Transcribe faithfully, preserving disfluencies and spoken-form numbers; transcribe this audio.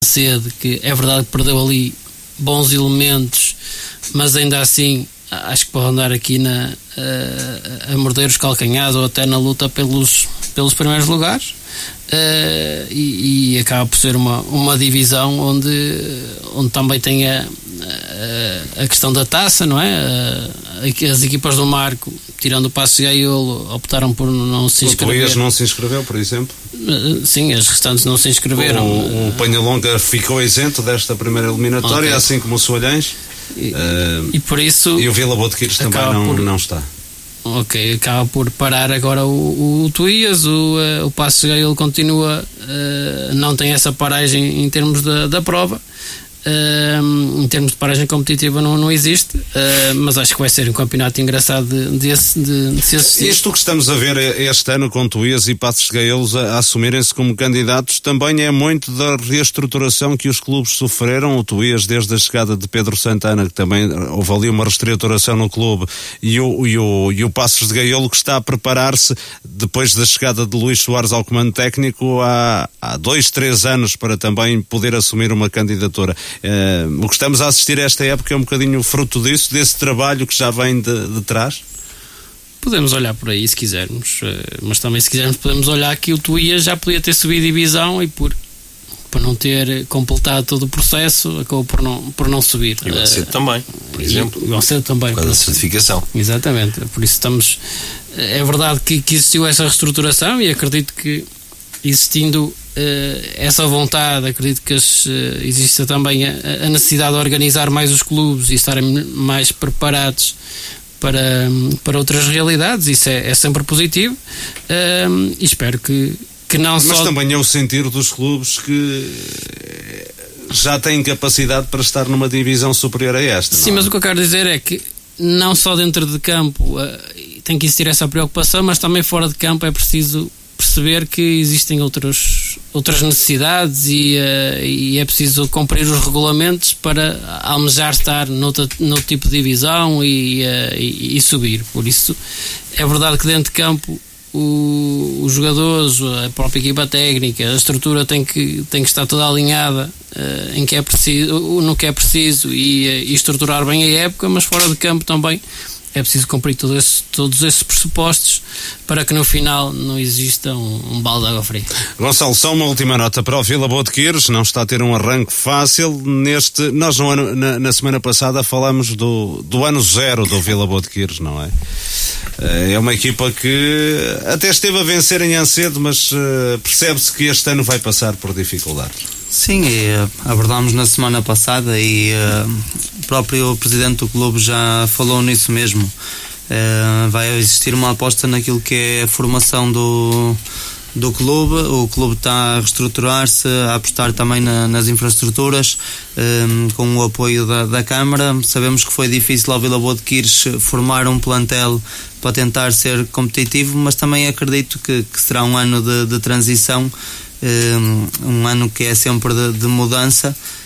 cedo, que é verdade que perdeu ali bons elementos, mas ainda assim acho que pode andar aqui na, a, a morder os calcanhares ou até na luta pelos, pelos primeiros lugares. Uh, e, e acaba por ser uma, uma divisão onde, onde também tem a, a, a questão da taça, não é? Uh, as equipas do Marco, tirando o Passos de Gaiolo, optaram por não se inscrever. O Tuías não se inscreveu, por exemplo? Uh, sim, as restantes não se inscreveram. O, o Penhalonga ficou isento desta primeira eliminatória, okay. Assim como o Soalhães. E, uh, e por isso e o Vila Boa de Quires também não, por... não está. Ok, acaba por parar agora o, o Tuías, o, uh, o Passos de Gaiolo continua, uh, não tem essa paragem em termos da, da prova, uh, em termos de paragem competitiva não, não existe, uh, mas acho que vai ser um campeonato engraçado de, de, de, de se assistir. Isto que estamos a ver este ano com Tuías e Passos de Gaiolo a, a assumirem-se como candidatos também é muito da reestruturação que os clubes sofreram. O Tuías desde a chegada de Pedro Santana, que também houve ali uma reestruturação no clube, e o, e o, e o Passos de Gaiolo, que está a preparar-se depois da chegada de Luís Soares ao comando técnico há, há dois, três anos para também poder assumir uma candidatura. Uh, o que estamos a assistir a esta época é um bocadinho fruto disso, desse trabalho que já vem de, de trás? Podemos olhar por aí se quisermos, mas também se quisermos podemos olhar que o Tuías já podia ter subido divisão e por, por não ter completado todo o processo acabou por não, por não subir. E o Alcedo uh, também, por exemplo. E o Alcedo também. Por causa da certificação. Exatamente, por isso estamos... É verdade que, que existiu essa reestruturação e acredito que existindo uh, essa vontade, acredito que as, uh, exista também a, a necessidade de organizar mais os clubes e estarem mais preparados para, para outras realidades. Isso é, é sempre positivo, uh, e espero que, que não mas só... Mas também é o sentir dos clubes que já têm capacidade para estar numa divisão superior a esta. Sim, não é? Mas o que eu quero dizer é que não só dentro de campo uh, tem que existir essa preocupação, mas também fora de campo é preciso perceber que existem outros, outras necessidades e, uh, e é preciso cumprir os regulamentos para almejar estar noutra, noutro tipo de divisão e, uh, e, e subir. Por isso é verdade que dentro de campo o, os jogadores, a própria equipa técnica, a estrutura tem que, tem que estar toda alinhada uh, em que é preciso, no que é preciso e, uh, e estruturar bem a época, mas fora de campo também é preciso cumprir todo esse, todos esses pressupostos para que no final não exista um, um balde de água fria. Gonçalo, só uma última nota para o Vila Boa de Quires. Não está a ter um arranque fácil neste... Nós no ano, na, na semana passada falámos do, do ano zero do Vila Boa de Quires, não é? É uma equipa que até esteve a vencer em Ancedo, mas uh, percebe-se que este ano vai passar por dificuldades. Sim, e, uh, abordámos na semana passada e uh, o próprio presidente do clube já falou nisso mesmo. Uh, vai existir uma aposta naquilo que é a formação do, do clube. O clube está a reestruturar-se, a apostar também na, nas infraestruturas, um, com o apoio da, da Câmara. Sabemos que foi difícil ao Vila Boa de Quires formar um plantel para tentar ser competitivo, mas também acredito que, que será um ano de, de transição, um, um ano que é sempre de, de mudança.